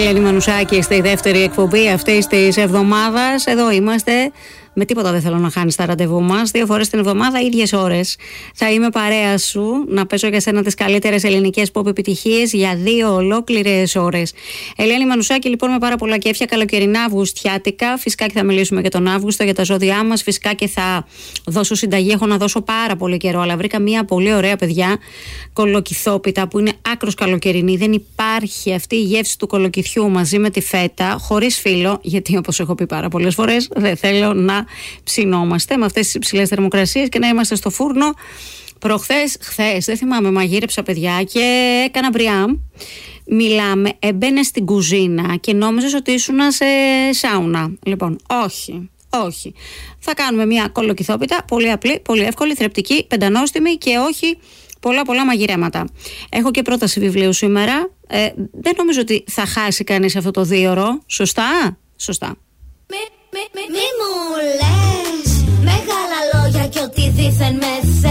Ελένη Μανουσάκη στη δεύτερη εκπομπή αυτής της εβδομάδας. Εδώ είμαστε. Με τίποτα δεν θέλω να χάνεις τα ραντεβού μας. 2 φορές την εβδομάδα, ίδιες ώρες. Θα είμαι παρέα σου να παίζω για σένα τις καλύτερες ελληνικές pop επιτυχίες για 2 ολόκληρες ώρες. Ελένη Μανουσάκη, λοιπόν, με πάρα πολλά κέφια, καλοκαιρινά αυγουστιάτικα. Φυσικά και θα μιλήσουμε για τον Αύγουστο, για τα ζώδιά μας. Φυσικά και θα δώσω συνταγή. Έχω να δώσω πάρα πολύ καιρό, αλλά βρήκα μια πολύ ωραία, παιδιά, κολοκυθόπιτα που είναι άκρος καλοκαιρινή. Δεν υπάρχει αυτή η γεύση του κολοκυθιού μαζί με τη φέτα, χωρίς φύλλο, γιατί όπως έχω πει πάρα πολλές φορές, δεν θέλω να ψινόμαστε με αυτές τις υψηλές θερμοκρασίες και να είμαστε στο φούρνο. Χθες, δεν θυμάμαι, μαγείρεψα, παιδιά, και έκανα μπριάμ. Μιλάμε, έμπαινε στην κουζίνα και νόμιζες ότι ήσουν σε σάουνα. Λοιπόν, όχι. Θα κάνουμε μια κολοκυθόπιτα, πολύ απλή, πολύ εύκολη, θρεπτική, πεντανόστιμη και όχι πολλά μαγειρέματα. Έχω και πρόταση βιβλίου σήμερα. Δεν νομίζω ότι θα χάσει κανείς αυτό το 2ωρο. Σωστά. Μη μου λες μεγάλα λόγια κι ότι δήθεν με θες.